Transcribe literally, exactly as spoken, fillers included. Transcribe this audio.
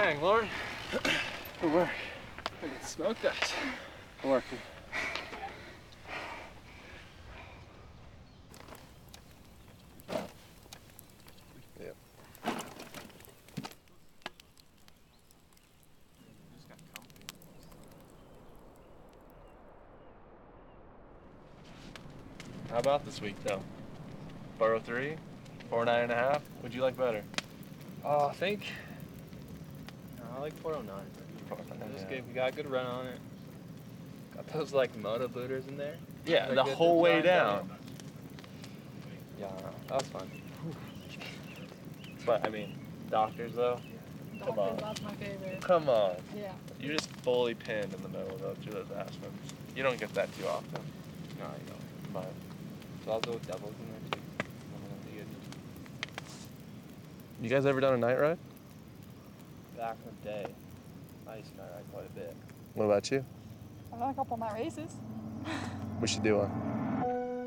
Dang, Lord. Good work. I can smoke that. Good work. Yep. How about this week, though? Burrow three, four nine and a half. Would you like better? Oh, I think. No, I like four oh nine. This Yeah. game, we got a good run on it. Got those like moto booters in there. Yeah, Like the good whole way design down. on it. Yeah, I know. That was fun. But I mean, doctors though. Come on. That's my favorite. Come on. Yeah. You're just fully pinned in the middle of those, those Aspens. You don't get that too often. No, you don't. But So I'll go with doubles in there too. I'm gonna you guys ever done a night ride? Back in the day, I used to ride quite a bit. What about you? I've done a couple of my races. We should do one.